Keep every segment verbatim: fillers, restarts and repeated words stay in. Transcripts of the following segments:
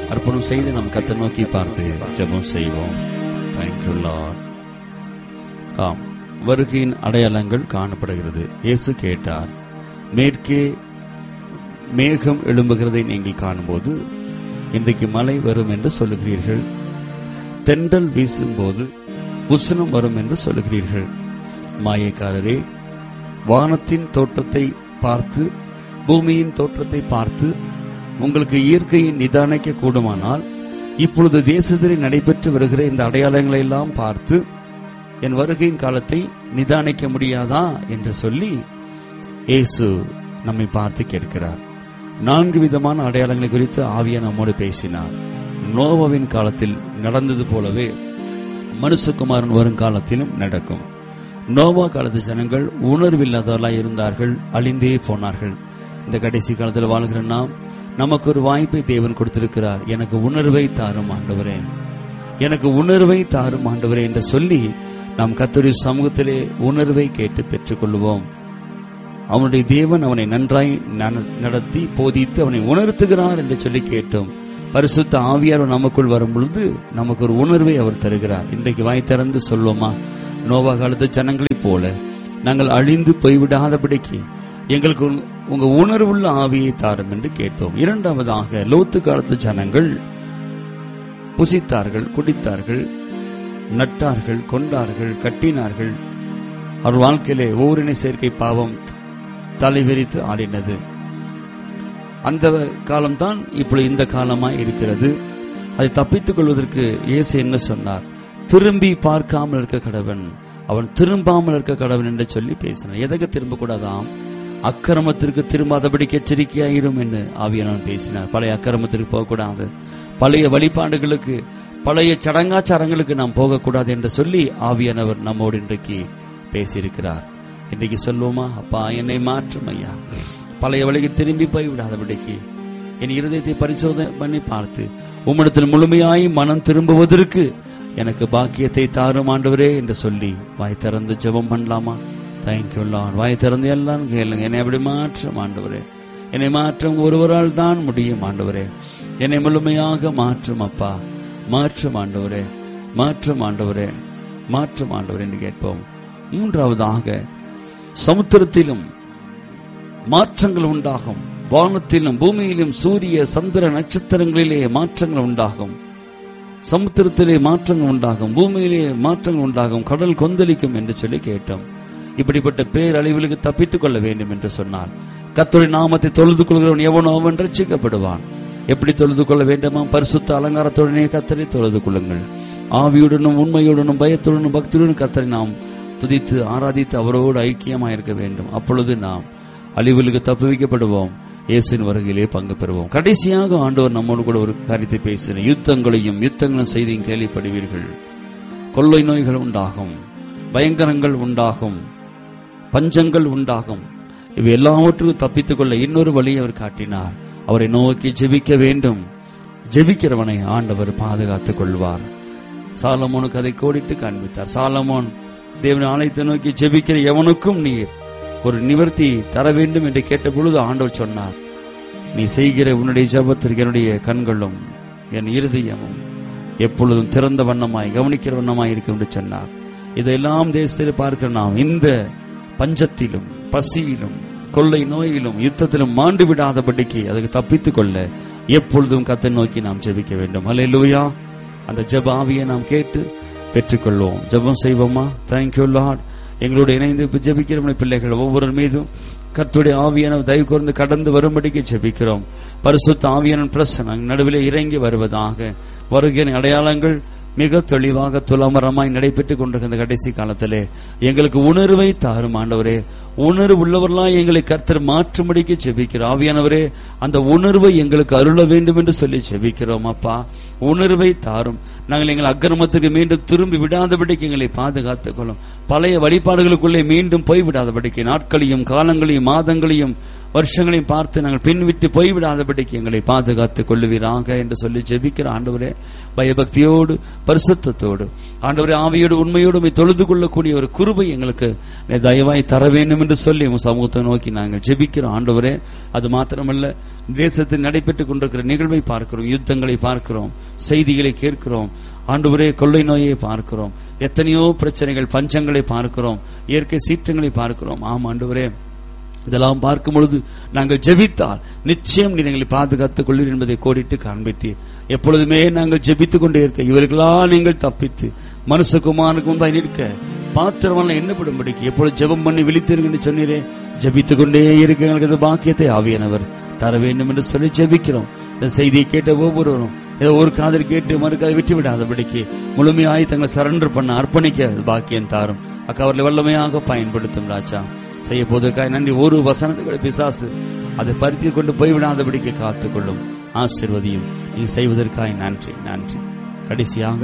அர்ப்பணம் செய்து நம் கர்த்தரை நோக்கி பார்த்து ஜெபம் செய்வோம். Thank you Lord. ஆம், வருகையின் அடையாளங்கள் காணப்படுகிறது. இயேசு கேட்டார், மேற்கே மேகம் எழும்புகிறதை நீங்கள் காணும்போது இன்றைக்கு மழை வரும் என்று சொல்லுகிறீர்கள், தென்றல் வீசும்போது உஷ்ணம் வரும் என்று சொல்லுகிறீர்கள். மாயக்காரரே, வானத்தின் தோற்றத்தை பார்த்து பூமியின் தோற்றத்தை பார்த்து உங்களுக்கு இயற்கையை நிதானிக்க கூடுமானால் இப்பொழுது தேசத்தில் நடைபெற்று வருகிற இந்த அடையாளங்களை எல்லாம் பார்த்து என் வருகையின் காலத்தை நிதானிக்க முடியாதா என்று சொல்லி இயேசு நம்மை பார்த்து கேட்கிறார். நான்கு விதமான அடையாளங்களை குறித்து ஆவியா நம்மோடு பேசினார். நோவாவின் காலத்தில் நடந்தது போலவே மனுஷகுமாரன் வரும் காலத்திலும் நடக்கும். நோவா காலத்து ஜனங்கள் உணர்வில்லாதவர்களாய் இருந்தார்கள், அழிந்தே போனார்கள். இந்த கடைசி காலத்தில் வாழ்கிற நாம், நமக்கு ஒரு வாய்ப்பை தேவன் கொடுத்திருக்கிறார். எனக்கு உணர்வை தாரும் ஆண்டவரே, எனக்கு உணர்வை தாரும் ஆண்டவரே என்று சொல்லி நாம் கர்த்தருடைய சமூகத்திலே உணர்வை கேட்டு பெற்றுக் கொள்வோம். அவனுடைய தேவன் அவனை நன்றாய் நடத்தி போதித்து அவனை உணர்த்துகிறார் என்று சொல்லி கேட்டோம். பரிசுத்த ஆவியார் நமக்குள் வரும் பொழுது நமக்கு ஒரு உணர்வை அவர் தருகிறார். இன்றைக்கு வாய் திறந்து சொல்வோமா, நோவா காலத்து ஜனங்களைப் போல நாங்கள் அழிந்து போய்விடாதபடிக்கு எங்களுக்கு உங்க உணர்வுள்ள ஆவியை தாரும் என்று கேட்டோம். இரண்டாவதாக, லோத்து காலத்து ஜனங்கள் புசித்தார்கள், குடித்தார்கள், நட்டார்கள், கொண்டார்கள், கட்டினார்கள். அவர் வாழ்க்கையிலே ஓரினை சேர்க்கை பாவம் தலைவிரித்து ஆடினது. அந்த காலம்தான் இப்பொழுது இந்த காலமாய் இருக்கிறது. அதை தப்பித்துக் கொள்வதற்கு இயேசு என்ன சொன்னார்? திரும்பி பார்க்காமல் இருக்க கடவன், அவன் திரும்பாமல் இருக்க கடவன் என்று சொல்லி பேசினார். எதற்கு திரும்ப கூடாதாம்? அக்கிரமத்திற்கு திரும்பாதபடிக்கு எச்சரிக்கையாயிரும் என்று ஆவியானவர் பேசினார். பழைய அக்கிரமத்திற்கு போகக்கூடாது, பழைய வழிபாடுகளுக்கு, பழைய சடங்காச்சாரங்களுக்கு நாம் போகக்கூடாது என்று சொல்லி ஆவியானவர் நம்மோடு இன்றைக்கு பேசியிருக்கிறார். இன்றைக்கு சொல்லுவோமா, அப்பா என்னை மாற்றும் ஐயா, பழைய வழிக்கு திரும்பி போய் விடாதபடிக்கு என் இருதயத்தை பரிசோதனை பண்ணி பார்த்து உம்மிடத்தில் முழுமையாய் மனம் திரும்புவதற்கு எனக்கு பாக்கியத்தை தாரும் ஆண்டவரே என்று சொல்லி வாய் திறந்து ஜெபம் பண்ணலாமா? Thank you Lord. வாய் திறந்து எல்லாம் கேளுங்க. என்னை அப்படி மாற்றும் ஆண்டவரே, என்னை மாற்றம் ஒருவரால் தான் முடியும் ஆண்டவரே. என்னை முழுமையாக மாற்றும் அப்பா, மாற்றும் ஆண்டவரே, மாற்றும் ஆண்டவரே, மாற்றும் ஆண்டவரே என்று கேட்போம். மூன்றாவதாக, சமுத்திரத்திலும் மாற்றங்கள் உண்டாகும், வானத்திலும் பூமியிலும் சூரிய சந்திர நட்சத்திரங்களிலே மாற்றங்கள் உண்டாகும். சமுத்திரத்திலே மாற்றங்கள் உண்டாகும், பூமியிலே மாற்றங்கள் உண்டாகும், கடல் கொந்தளிக்கும் என்று சொல்லி கேட்டோம். இப்படிப்பட்ட பேரழிவுகளுக்கு தப்பித்துக் கொள்ள வேண்டும் என்று சொன்னார். கர்த்தருடைய நாமத்தை தொழுது கொள்கிறவன் எவனோ அவன் ரட்சிக்கப்படுவான். எப்படி தொழுது கொள்ள வேண்டுமா? பரிசுத்த அலங்காரத்துடனே கர்த்தரை தொழுது கொள்ளுங்கள். ஆவியுடனும் உண்மையுடனும் பயத்துடனும் பக்தியுடனும் கர்த்தரை நாம் துதித்து ஆராதித்து அவரோடு ஐக்கியமாக இருக்க வேண்டும். அப்பொழுது நாம் அழிவுகளுக்கு தப்புவிக்கப்படுவோம், இயேசுவின் வருகையிலே பங்கு பெறுவோம். கடைசியாக ஆண்டவர் நம்மோடு கூட ஒரு காரியத்தை பேசின, யுத்தங்களையும் யுத்தங்களும் செய்தியும் கேள்விப்படுவீர்கள். கொள்ளை நோய்கள் உண்டாகும், பயங்கரங்கள் உண்டாகும், பஞ்சங்கள் உண்டாகும். இவை எல்லாவற்றுக்கும் தப்பித்துக் கொள்ள இன்னொரு வழியை அவர் காட்டினார். அவரை நோக்கி ஜெபிக்க வேண்டும். ஜெபிக்கிறவனை ஆண்டவர் பாதுகாத்துக் கொள்வார். சாலமோனுக்கு அதை கோடிட்டு காண்பித்தார். சாலமோன் தேவன் ஆலயத்தை நோக்கி ஜெபிக்கிற எவனுக்கும் நீர் ஒரு நிவர்த்தி தர வேண்டும் என்று கேட்ட பொழுது ஆண்டவர் சொன்னார், நீ செய்கிற உன்னுடைய ஜெபத்திற்கு என்னுடைய கண்களும் என் இருதயமும் எப்பொழுதும் திறந்த வண்ணமாய் கவனிக்கிற வண்ணமாய் இருக்கும் என்று சொன்னார். இதெல்லாம் தேசத்தில் பார்க்கிற நாம் இந்த பஞ்சத்திலும் பசியிலும் கொள்ளை நோயிலும் யுத்தத்திலும் மாண்டு விடாதபடிக்கு அதுக்கு தப்பித்துக் கொள்ள எப்பொழுதும் கர்த்தரை நோக்கி நாம் ஜெபிக்க வேண்டும். அல்லேலூயா. அந்த ஜெப ஆவியை நாம் கேட்டு பெற்றுக்கொள்வோம். ஜெபம் செய்வோமா? Thank you Lord. எங்களோடு இணைந்து ஜெபிக்கிற பிள்ளைகள் ஒவ்வொரு மீதும் கர்த்தருடைய ஆவியான தயவு கூர்ந்து கடந்து வரும்படிக்கு ஜெபிக்கிறோம். பரிசுத்த ஆவியான பிரசன்னம் நடுவிலே இறங்கி வருவதாக. வருகிற அடையாளங்கள் மிக தெளிவாக துலமரமாய் நடைபெற்றுக் கொண்டிருக்கிற கடைசி காலத்திலே எங்களுக்கு உணர்வை தாரும் ஆண்டவரே. உணர்வு உள்ளவர்களாய் எங்களை கர்த்தர் மாற்றும்படிக்கு ஜெபிக்கிறோம். ஆவியானவரே, அந்த உணர்வை எங்களுக்கு அருள வேண்டும் என்று சொல்லி ஜெபிக்கிறோம். அப்பா, உணர்வை தாரும். நாங்கள் எங்கள் அக்கிரமத்துக்கு மீண்டும் திரும்பி விடாதபடிக்கு எங்களை பாதுகாத்துக் கொள்ளும். பழைய வழிபாடுகளுக்குள்ளே மீண்டும் போய்விடாதபடிக்கு நாட்களையும் காலங்களையும் மாதங்களையும் வருஷங்களையும் பார்த்து நாங்கள் பின்விட்டு போய்விடாதபடிக்கு எங்களை பாதுகாத்துக் கொள்ளுவீராக என்று சொல்லி ஜெபிக்கிற ஆண்டவரே, பயபக்தியோடு பரிசுத்தத்தோடு ஆண்டவரே ஆவியோடு உண்மையோடு தொழுது கொள்ளக்கூடிய ஒரு கிருபை எங்களுக்கு தயவாய் தர வேண்டும் என்று சொல்லி சமூகத்தை நோக்கி நாங்கள் ஜெபிக்கிறோம் ஆண்டவரே. அது மாத்திரமல்ல, தேசத்தில் நடைபெற்றுக் கொண்டிருக்கிற நிகழ்வை பார்க்கிறோம், யுத்தங்களை பார்க்கிறோம், செய்திகளை கேட்கிறோம் ஆண்டவரே, கொள்ளை நோயை பார்க்கிறோம், எத்தனையோ பிரச்சனைகள், பஞ்சங்களை பார்க்கிறோம், இயற்கை சீற்றங்களை பார்க்கிறோம். ஆம் ஆண்டவரே, இதெல்லாம் பார்க்கும் பொழுது நாங்கள் ஜெபித்தால் நிச்சயம் நீங்கள் பாதுகாத்துக் கொள்வீர் என்பதை கோடிட்டு காண்பித்தீர். எப்பொழுதுமே நாங்கள் ஜெபித்துக் கொண்டே இருக்க இவர்களால் நீங்கள் தப்பித்து மனுஷகுமாரனுக்கு முன்பாக நிற்க பாத்திரமான எண்ணப்படும்படிக்கு எப்பொழுது ஜெபம் பண்ணி விழித்தீர்கள் சொன்னீரே, ஜெபித்துக் கொண்டே இருக்க எங்களுக்கு இந்த பாக்கியத்தை ஆவியானவர் தர வேண்டும் என்று சொல்லி ஜெபிக்கிறோம். இந்த செய்தியை கேட்ட ஒவ்வொருவரும் ஏதோ ஒரு காதல் கேட்டு மறுக்காத விட்டு விடாதபடிக்கு முழுமையாய் தங்களை சரண்டர் பண்ண அர்ப்பணிக்க பாக்கியம் தாரும். அக்கா அவர்களை வல்லமையாக பயன்படுத்தும் ராஜா. செய்ய போவதற்காக நன்றி. ஒரு வசனத்துக்கு பிசாசு அதை பருத்தி கொண்டு போய்விடாதபடிக்கு காத்துக்கொள்ளும், ஆசீர்வதியும். நீ செய்வதற்காக நன்றி நன்றி. கடைசியாக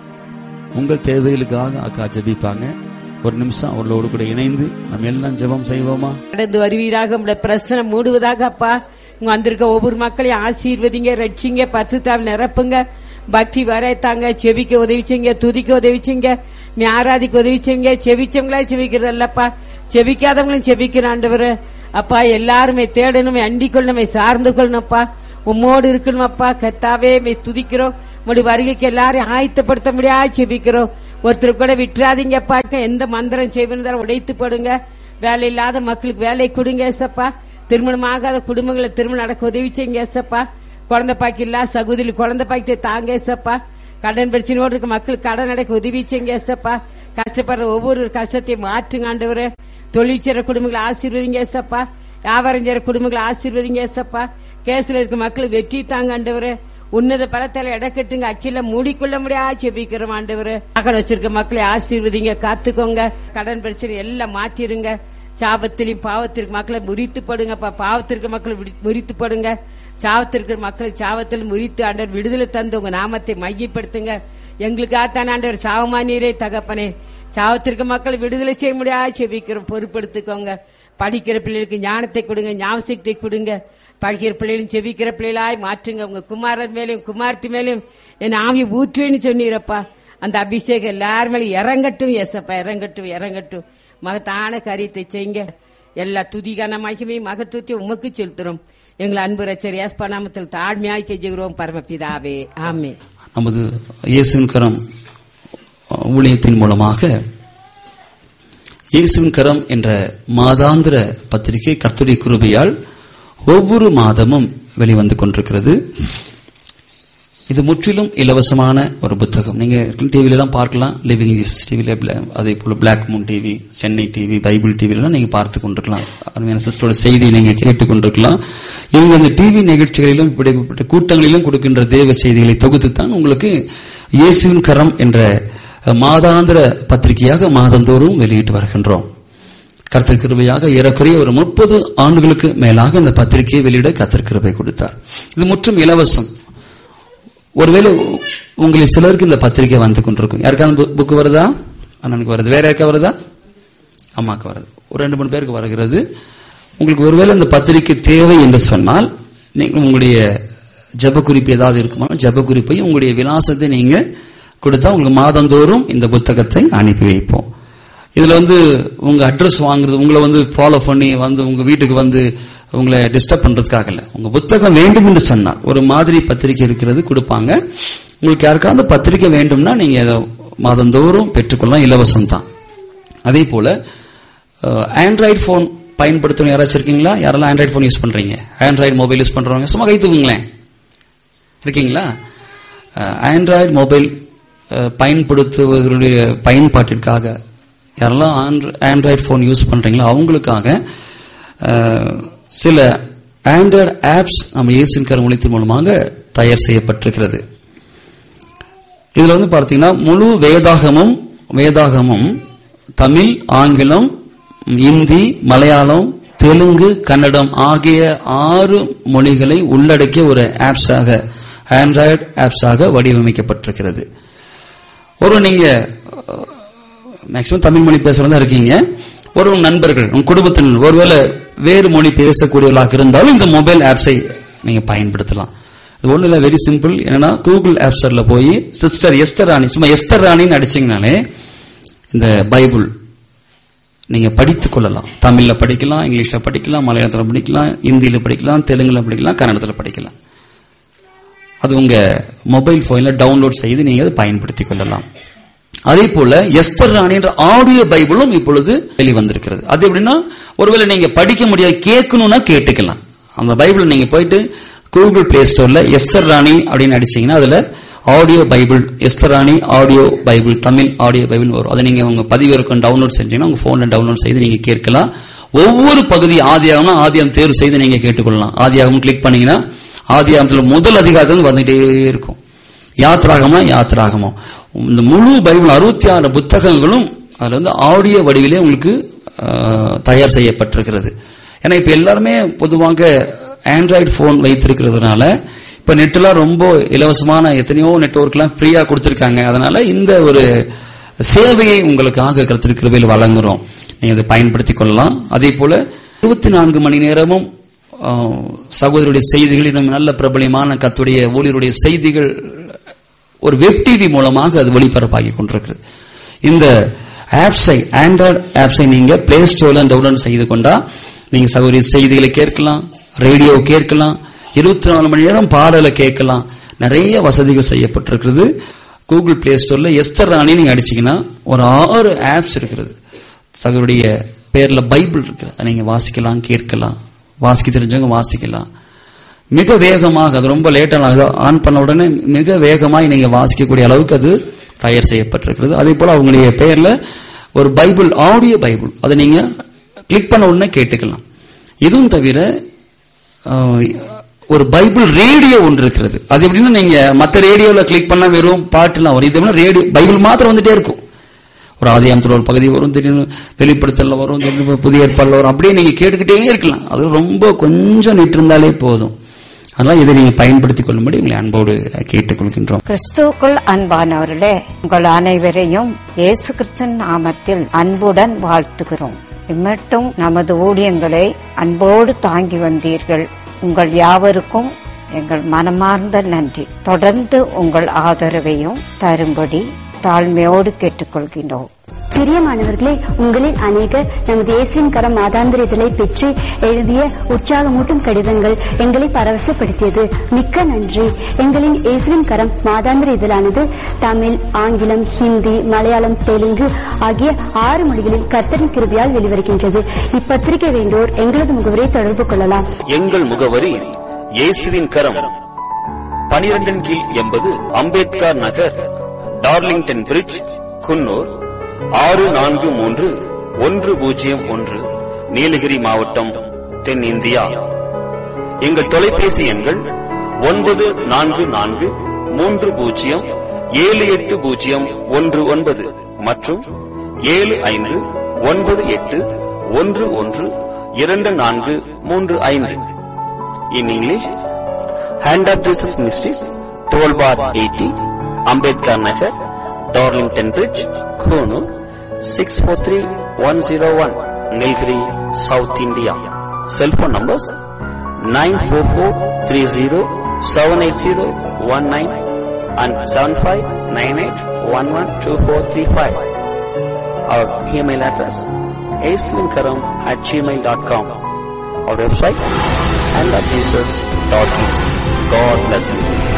உங்கள் தேவைகளுக்காக அக்கா ஜெபிப்பாங்க. ஒரு நிமிஷம் அவர்களோடு கூட இணைந்து நம்ம எல்லாம் ஜெபம் செய்வோமா? கடந்து வருவீராக, உங்களுடைய பிரச்சனை மூடுவதாக. அப்பா, இங்க வந்திருக்க ஒவ்வொரு மக்களையும் ஆசீர்வதிங்க, ரட்சிங்க, பரிசுத்தாவில் நிரப்புங்க, பக்தி வரைத்தாங்க, செபிக்க உதவிச்சிங்க, துதிக்க உதவிச்சிங்க, நீ ஆராதிக்க உதவிச்சிங்க. செபிச்சவங்களா செபிக்கிறல்லப்பா, செபிக்காதவங்களும் செபிக்கிற ஆண்டவரு. அப்பா, எல்லாருமே தேடணுமே, அண்டிக் கொள்ளணுமே, சார்ந்து கொள்ளணும்ப்பா, உம்மோடு இருக்கணும். அப்பா கத்தாவே துதிக்கிறோம். உங்களுடைய வருகைக்கு எல்லாரையும் ஆயத்தப்படுத்த முடியாது செபிக்கிறோம். ஒருத்தர் கூட விட்டுறாதீங்கப்பா. எந்த மந்திரம் செய்வதாலும் உடைத்து போடுங்க. வேலை இல்லாத மக்களுக்கு வேலை கொடுங்க ஏசப்பா. திருமணமாகாத குடும்பங்களை திருமணம் நடக்க உதவி செய்யுங்க ஏசப்பா. குழந்தை பாக்கி இல்ல சகோதரி குழந்தை பாக்கி தாங்க ஏசப்பா. கடன் பிரச்சனையோடு இருக்க மக்களுக்கு கடன் நடக்க உதவி செய்யுங்க ஏசப்பா. கஷ்டப்படுற ஒவ்வொரு கஷ்டத்தையும் மாற்றுங்க ஆண்டவரே. தொழில் செய்ற குடும்பங்களை ஆசீர்வதிங்க ஏசப்பா. வியாபாரம் செய்ற குடும்பங்களை ஆசீர்வதிங்க ஏசப்பா. கேஸ்ல இருக்க மக்களுக்கு வெற்றி தாங்க ஆண்டவரே. உன்னத பலத்தால இடக்கட்டுங்க, அக்கில மூடிக்கொள்ள முடியாது செபிக்கிறோம் ஆண்டவரே. மகன் வச்சிருக்க மக்களை ஆசீர்வதிங்க, காத்துக்கோங்க. கடன் பிரச்சனை எல்லாம் மாற்றிருங்க. சாபத்திலையும் பாவத்திற்கு மக்களை முறித்து படுங்கப்பா. பாவத்திற்கு மக்களை முறித்து படுங்க. சாவத்திற்கு மக்களை சாவத்தில் முறித்து ஆண்டவர் விடுதலை தந்து உங்க நாமத்தை மையப்படுத்துங்க. எங்களுக்காகத்தான் ஆண்டவர் சாவமா நீரே தகப்பனே. சாவத்திற்கு மக்களை விடுதலை செய்ய முடியாது செபிக்கிறோம், பொறுப்படுத்திக்கோங்க. படிக்கிற பிள்ளைகளுக்கு ஞானத்தை கொடுங்க, ஞாபகத்தை கொடுங்க. படிக்கிற பிள்ளைகளும் செபிக்கிற பிள்ளைகளாய் மாற்றுங்க. உங்க குமாரர் மேலும் குமார்த்தி மேலும் என் ஆவியை ஊற்றுவேன்னு சொன்னீரப்பா. அந்த அபிஷேகம் எல்லார் மேலும் இறங்கட்டும் ஏசப்பா, இறங்கட்டும் இறங்கட்டும். மகத்தான காரியத்தை செய்யுங்க. எல்லா துதிகான மகிமை மகத்துவத்தை உமக்கு செலுத்துறோம். எங்களை அன்பு ரட்சகர் இயேசு நாமத்தில் தாழ்மையாய் கெஞ்சுகிறோம் பரமபிதாவே, ஆமென். நமது இயேசுவின் கரம் ஊழியத்தின் மூலமாக இயேசுவின் கரம் என்ற மாதாந்திர பத்திரிகை கர்த்தருடைய கிருபையால் ஒவ்வொரு மாதமும் வெளிவந்து கொண்டிருக்கிறது. இது முற்றிலும் இலவசமான ஒரு புத்தகம். நீங்க டிவில எல்லாம் பார்க்கலாம், லிவிங் ஜீசஸ் டிவில, அதே போல black Moon TV, Chennai TV, Bible TV எல்லாம் நீங்க பார்த்து கொண்டிருக்கலாம். அருமையான சிஸ்டரோட செய்தியை நீங்க கேட்டுக் கொண்டிருக்கலாம். இவங்க அந்த டிவி நிகழ்ச்சிகளிலும் இப்படிப்பட்ட கூட்டங்களிலும் கொடுக்கின்ற தேவ செய்திகளை தொகுத்துத்தான் உங்களுக்கு இயேசுவின் கரம் என்ற மாதாந்திர பத்திரிகையாக மாதந்தோறும் வெளியிட்டு வருகின்றோம். கர்த்தர் கிருபையாக ஏறக்குறைய ஒரு முப்பது ஆண்டுகளுக்கு மேலாக இந்த பத்திரிகையை வெளியிட கர்த்தர் கிருபை கொடுத்தார். இது முற்றும் இலவசம். ஒருவேளை உங்களை சிலருக்கு இந்த பத்திரிகை வந்து கொண்டிருக்கும். யாருக்காவது புக்கு வருதா? அண்ணனுக்கு வருது. வேற யாருக்கா வருதா? அம்மாக்கு வருது. ஒரு ரெண்டு மூணு பேருக்கு வருகிறது. உங்களுக்கு ஒருவேளை இந்த பத்திரிகை தேவை என்று சொன்னால் நீங்கள் உங்களுடைய ஜப குறிப்பு ஏதாவது இருக்குமா, ஜப குறிப்பையும் உங்களுடைய விலாசத்தை நீங்க கொடுத்தா உங்களுக்கு மாதந்தோறும் இந்த புத்தகத்தை அனுப்பி வைப்போம். இதுல வந்து உங்க அட்ரஸ் வாங்குறது, உங்களை வந்து ஃபாலோ பண்ணி வந்து உங்க வீட்டுக்கு வந்து உங்களை டிஸ்டர்ப் பண்றதுக்காக இல்ல. உங்க புத்தகம் வேண்டும் என்று சொன்னா ஒரு மாதிரி பத்திரிகை இருக்கிறது கொடுப்பாங்க. உங்களுக்கு யாருக்காவது பத்திரிகை வேண்டும்னா நீங்க மாதந்தோறும் பெற்றுக்கொள்ளலாம், இலவசம் தான். அதே போல ஆண்ட்ராய்டு போன் பயன்படுத்தணும் யாராச்சும் இருக்கீங்களா? யாரெல்லாம் ஆண்ட்ராய்டு போன் யூஸ் பண்றீங்க? ஆண்ட்ராய்டு மொபைல் யூஸ் பண்றவங்க சும்மா கை தூக்குங்களேன். இருக்கீங்களா? ஆண்ட்ராய்டு மொபைல் பயன்படுத்துவதனுடைய பயன்பாட்டிற்காக யாரெல்லாம் ஆண்ட்ராய்டு போன் யூஸ் பண்றீங்களோ அவங்களுக்காக சில ஆண்ட்ராய்டு ஆப்ஸ் நம்ம இயேசுவின் கரம் ஊழியத்தின் மூலமாக தயார் செய்யப்பட்டிருக்கிறது. இதுல வந்து பார்த்தீங்கன்னா முழு வேதாகமும் வேதாகமும் தமிழ், ஆங்கிலம், இந்தி, மலையாளம், தெலுங்கு, கன்னடம் ஆகிய ஆறு மொழிகளை உள்ளடக்கிய ஒரு ஆப்ஸாக, ஆண்ட்ராய்டு ஆப்ஸாக வடிவமைக்கப்பட்டிருக்கிறது. ஒரு நீங்க மேக்சிமம் தமிழ் மொழி பேசுறதா இருக்கீங்க, ஒரு நண்பர்கள் உங்க குடும்பத்தினர் ஒருவேளை வேறு மொழி பேசக்கூடியவர்களாக இருந்தாலும் இந்த மொபைல் ஆப்ஸை நீங்க பயன்படுத்தலாம். இது ஒண்ணு இல்ல, வெரி சிம்பிள். என்னன்னா கூகுள் ஆப் ஸ்டோர்ல போய் சிஸ்டர் எஸ்தர் ராணி, சும்மா எஸ்தர் ராணின்னு அடிச்சீங்கனாலே இந்த பைபிள் நீங்க படித்துக் கொள்ளலாம். தமிழ்ல படிக்கலாம், இங்கிலீஷ்ல படிக்கலாம், மலையாளத்துல படிக்கலாம், இந்தியில படிக்கலாம், தெலுங்குல படிக்கலாம், கன்னடத்துல படிக்கலாம். அது உங்க மொபைல் போன்ல டவுன்லோட் செய்து நீங்க அதை பயன்படுத்திக் கொள்ளலாம். அதே போல எஸ்தர் ராணி என்ற ஆடியோ பைபிளும் இப்பொழுது வெளிவந்திருக்கிறது. அது எப்படின்னா, ஒருவேளை நீங்க படிக்க முடியாது, கேட்கணும்னா கேட்டுக்கலாம். அந்த பைபிள் நீங்க போயிட்டு கூகுள் பிளே ஸ்டோர்ல எஸ்தர் ராணி அப்படின்னு அடிச்சீங்கன்னா அதுல ஆடியோ பைபிள், எஸ்தர் ராணி audio Bible, Tamil audio Bible வரும். அதை நீங்க உங்க பதிவிறக்கம் டவுன்லோட் செஞ்சீங்கன்னா உங்க போன்ல டவுன்லோட் செய்து நீங்க கேட்கலாம். ஒவ்வொரு பகுதி ஆதியாகம்னா ஆதியாகம் தேர்வு செய்து நீங்க கேட்டுக்கொள்ளலாம். ஆதியாகம் கிளிக் பண்ணீங்கன்னா ஆதியாகத்துல முதல் அதிகாரத்தில் வந்துட்டே இருக்கும். யாத்ராகமா யாத்ராகமா இந்த முழு பைபிள் அறுபத்தி ஆறு புத்தகங்களும் அதுல வந்து ஆடியோ வடிவிலே உங்களுக்கு தயார் செய்யப்பட்டிருக்கிறது. ஏன்னா இப்ப எல்லாருமே பொதுவாக ஆண்ட்ராய்டு போன் வைத்திருக்கிறதுனால இப்ப நெட்லாம் ரொம்ப இலவசமான எத்தனையோ நெட்வொர்க் எல்லாம் ஃப்ரீயா கொடுத்திருக்காங்க. அதனால இந்த ஒரு சேவையை உங்களுக்காக கர்த்தர் கிருபையில் வழங்குறோம். நீங்க அதை பயன்படுத்திக் கொள்ளலாம். அதே போல இருபத்தி நான்கு மணி நேரமும் சகோதரருடைய செய்திகள், இன்னும் நல்ல பிரபலமான கர்த்தருடைய ஊழியருடைய செய்திகள் ஒரு வெப் டிவி மூலமாக அது ஒளிபரப்பாகி கொண்டிருக்கிறது. இந்த ஆப்ஸை, ஆண்ட்ராய்டு ஆப்ஸை நீங்க பிளே ஸ்டோர்ல டவுன்லோட் செய்து கொண்டா நீங்க சகோதரி செய்திகளை கேட்கலாம், ரேடியோ கேட்கலாம், இருபத்தி நாலு மணி நேரம் பாடலை கேட்கலாம். நிறைய வசதிகள் செய்யப்பட்டிருக்கிறது. கூகுள் பிளே ஸ்டோர்ல எஸ்தர் ராணி நீங்க அடிச்சீங்கன்னா ஒரு ஆறு ஆப்ஸ் இருக்கிறது. சகோதரிய பேர்ல பைபிள் இருக்கு, நீங்க வாசிக்கலாம், கேட்கலாம். வாசிக்க தெரிஞ்சவங்க வாசிக்கலாம். மிக வேகமாக, அது ரொம்ப லேட்டாக ஆன் பண்ண உடனே மிக வேகமாக நீங்க வாசிக்கக்கூடிய அளவுக்கு அது தயார் செய்யப்பட்டிருக்கிறது. அதே போல அவங்களுடைய பெயர்ல ஒரு பைபிள், ஆடியோ பைபிள், அதை நீங்க கிளிக் பண்ண உடனே கேட்டுக்கலாம். இதுவும் தவிர ஒரு பைபிள் ரேடியோ ஒன்று இருக்கிறது. அது எப்படின்னா, நீங்க மற்ற ரேடியோல கிளிக் பண்ணா வெறும் பாட்டுலாம் வரும். இது ரேடியோ பைபிள் மாத்திரம் வந்துட்டே இருக்கும். ஒரு ஆதியாகமத்துல ஒரு பகுதி வரும், திடீர்னு வெளிப்படுத்தல வரும், திடீர்னு புதிய ஏற்பாடுல வரும். அப்படியே நீங்க கேட்டுக்கிட்டே இருக்கலாம். அது ரொம்ப கொஞ்சம் நிட்டு இருந்தாலே போதும். அதனால இதை நீங்க பயன்படுத்திக் கொள்ளும்படி உங்களை அன்போடு கேட்டுக்கொள்கின்றோம். கிறிஸ்துவுக்குள் அன்பானவர்களே, உங்கள் அனைவரையும் இயேசு கிறிஸ்துவின் நாமத்தில் அன்புடன் வாழ்த்துகிறோம். இம்மட்டும் நமது ஊழியங்களை அன்போடு தாங்கி வந்தீர்கள். உங்கள் யாவருக்கும் எங்கள் மனமார்ந்த நன்றி. தொடர்ந்து உங்கள் ஆதரவையும் தரும்படி தாழ்மையோடு கேட்டுக்கொள்கின்றோம். பிரியமானவர்களே, உங்களில் அநேகர் நமது இயேசுவின் கரம் மாதாந்திர இதழை பெற்று எழுதிய உற்சாகமூட்டும் கடிதங்கள் எங்களை பரவசப்படுத்தியது. மிக்க நன்றி. எங்களின் இயேசுவின் கரம் மாதாந்திர இதழானது தமிழ், ஆங்கிலம், ஹிந்தி, மலையாளம், தெலுங்கு ஆகிய ஆறு மொழிகளில் கர்த்தரின் கிருபையால் வெளிவருகின்றது. இப்பத்திரிகை வேண்டோர் எங்களது முகவரியை தொடர்பு கொள்ளலாம். எங்கள் முகவரி இயேசுவின் கரம், பனிரெண்டின் கீழ் எண்பது அம்பேத்கர் நகர், டார்லிங்டன் பிரிட்ஜ், குன்னூர் ஆறு நான்கு மூன்று ஒன்று பூஜ்ஜியம் ஒன்று, நீலகிரி மாவட்டம், தென்னிந்தியா. எங்கள் தொலைபேசி எண்கள் ஒன்பது நான்கு நான்கு மூன்று பூஜ்ஜியம் ஏழு எட்டு பூஜ்ஜியம் ஒன்று ஒன்பது மற்றும் ஏழு ஐந்து ஒன்பது எட்டு ஒன்று ஒன்று இரண்டு நான்கு மூன்று ஐந்து. In English, hand of Jesus ministries, twelve bar eighty, Ambedkar Nagar, Darlington bridge, Coonoor six four three one zero one, Nilgiri, south India. Cellphone numbers nine four four three zero seven eight zero one nine and seven five nine eight one one two four three five. Our email address aislinkaram at gmail dot com. Our website and at jesus dot in. God bless you.